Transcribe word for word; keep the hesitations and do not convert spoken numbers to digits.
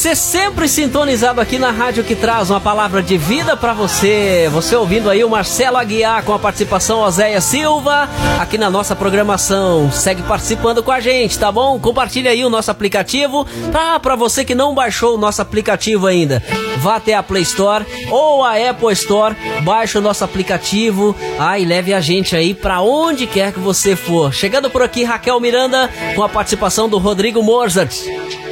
Você sempre sintonizado aqui na rádio que traz uma palavra de vida pra você. Você ouvindo aí o Marcelo Aguiar com a participação Oséia Silva aqui na nossa programação. Segue participando com a gente, tá bom? Compartilha aí o nosso aplicativo. Tá, pra você que não baixou o nosso aplicativo ainda, vá até a Play Store ou a Apple Store, baixe o nosso aplicativo, ah, e leve a gente aí pra onde quer que você for. Chegando por aqui, Raquel Miranda com a participação do Rodrigo Mozart.